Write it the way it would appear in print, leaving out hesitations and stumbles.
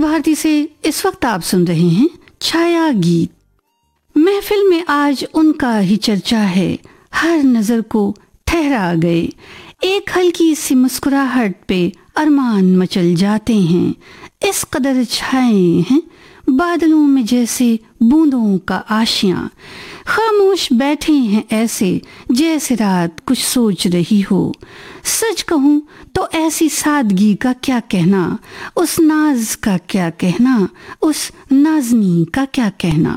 भारती से इस वक्त आप सुन रहे हैं छाया गीत। महफिल में आज उनका ही चर्चा है, हर नजर को ठहरा गए। एक हल्की सी मुस्कुराहट पे अरमान मचल जाते हैं, इस कदर छाए हैं बादलों में जैसे बूंदों का आशियां। खामोश बैठे हैं ऐसे जैसे रात कुछ सोच रही हो। सच कहूं तो ऐसी सादगी का क्या कहना, उस नाज का क्या कहना, उस नाज़नी का क्या कहना।